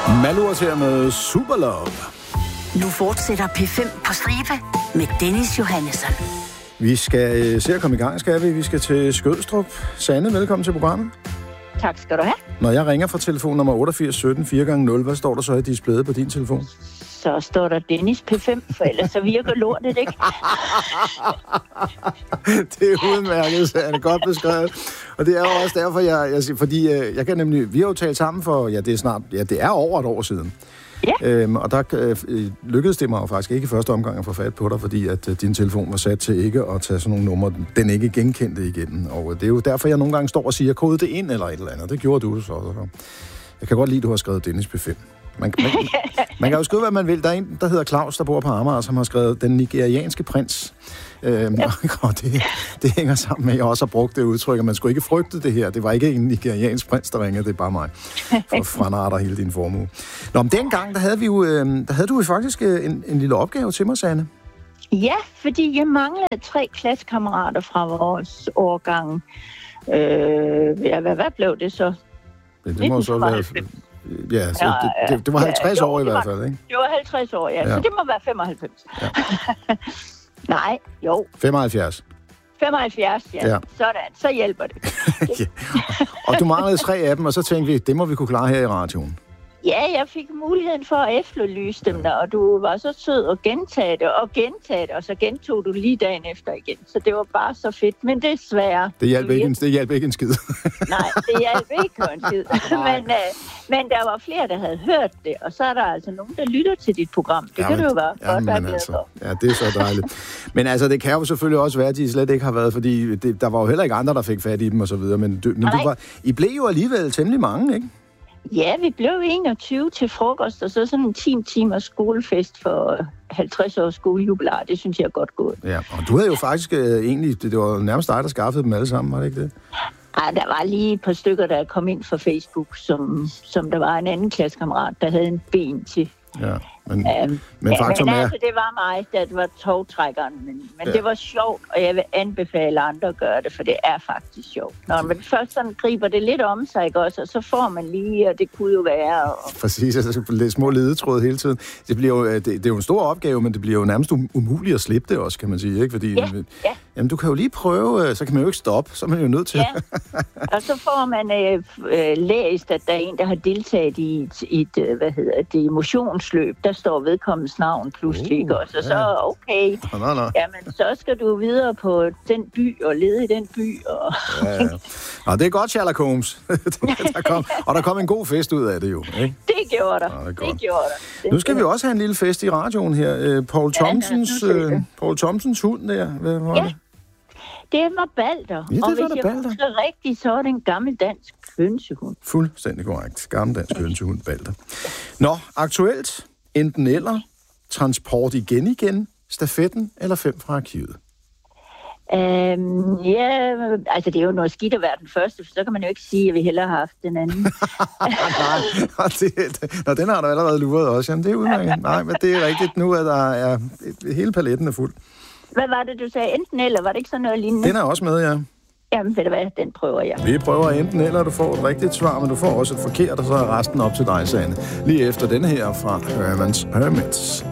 Malurt her med Superlove. Nu fortsætter P5 på stribe med Dennis Johannesson. Vi skal se at komme i gang, skal vi? Vi skal til Skødstrup. Sanne, velkommen til programmet. Tak skal du have. Når jeg ringer fra telefon nummer 88 17 4x0, hvad står der så i displayet på din telefon? Så står der Dennis P5, for ellers så virker lortet, ikke? Det er udmærket, Sanne. Godt beskrevet. Og det er jo også derfor, jeg siger, fordi jeg kan nemlig, vi har jo talt sammen for, det er over et år siden. Ja. Og der lykkedes det mig jo faktisk ikke i første omgang at få fat på dig, fordi at din telefon var sat til ikke at tage sådan nogle numre, den ikke genkendte igennem. Og det er jo derfor, jeg nogle gange står og siger, kode det ind eller et eller andet. Det gjorde du så. Jeg kan godt lide, at du har skrevet Dennis P5. Man kan jo skrive, hvad man vil. Der er en, der hedder Claus, der bor på Amager, som har skrevet den nigerianske prins. Og det hænger sammen med, at jeg også har brugt det udtryk, at man skulle ikke frygte det her. Det var ikke en nigeriansk prins, der ringede, det er bare mig. For franarter hele din formue. Nå, men dengang, der havde du jo faktisk en lille opgave til mig, Sanne. Ja, fordi jeg manglede 3 klassekammerater fra vores årgang. Hvad blev det så? Det må så være... Ja, så det var 50 år i hvert fald, ikke? Det var 50 år, ja. Så det må være 95. Ja. Nej, jo. 75. 75, ja. Sådan, så hjælper det. Ja. Og du manglede 3 af dem, og så tænkte vi, det må vi kunne klare her i radioen. Ja, jeg fik muligheden for at efterlyse dem, og du var så sød og gentage det, og så gentog du lige dagen efter igen. Så det var bare så fedt, men desværre... Det hjalp ikke en skid. Nej, det hjalp ikke en skid. Men der var flere, der havde hørt det, og så er der altså nogen, der lytter til dit program. Det kan du jo godt være glad for. Ja, det er så dejligt. Men altså, det kan jo selvfølgelig også være, at de slet ikke har været, fordi der var jo heller ikke andre, der fik fat i dem og så videre. Men I blev jo alligevel temmelig mange, ikke? Ja, vi blev 21 til frokost, og så sådan en 10 timers skolefest for 50 års skolejubilar. Det synes jeg er godt gået. Ja, og du havde jo faktisk egentlig, det var nærmest dig, der skaffede dem alle sammen, var det ikke det? Ja, der var lige et par stykker, der kom ind fra Facebook, som der var en anden klassekammerat, der havde en ben til. Ja, men faktum er... Altså, det var mig, det var togtrækkeren, men det var sjovt, og jeg vil anbefale andre at gøre det, for det er faktisk sjovt. Når man først sådan griber det lidt om sig, ikke også, og så får man lige, og det kunne jo være... Og... Præcis, altså lidt små ledetråd hele tiden. Det bliver jo, det er jo en stor opgave, men det bliver jo nærmest umuligt at slippe det også, kan man sige, ikke? Fordi, jamen, du kan jo lige prøve, så kan man jo ikke stoppe, så er man jo nødt til... Ja, og så får man læst, at der er en, der har deltaget i et emotionsløb, der står vedkommens navn pludselig, ikke også? Og så okay, jamen så skal du videre på den by og lede i den by. Og... Ja. Nå, det er godt, Sherlock Holmes. der kom en god fest ud af det jo, ikke? Det gjorde der. Nu skal vi også have en lille fest i radioen her. Poul Thomsens hund der, hvad var det? Det var Balder. Ja, det og hvis jeg husker rigtigt, så er det en gammel dansk hønsehund. Fuldstændig korrekt. Gammel dansk hønsehund, Balder. Nå, aktuelt. Enten eller. Transport igen. Stafetten eller 5 fra arkivet? Ja, altså det er jo noget skidt at være den første, for så kan man jo ikke sige, at vi hellere har haft den anden. Nej, den har du allerede luret også. Jamen, det er udmærket. Nej, men det er rigtigt nu, at der er hele paletten er fuld. Hvad var det, du sagde? Enten eller? Var det ikke sådan noget lignende? Den er også med, ja. Jamen, ved du hvad? Den prøver jeg. Vi prøver enten eller, du får et rigtigt svar, men du får også et forkert, og så er resten op til dig, Sanne. Lige efter den her fra Herman's Hermits.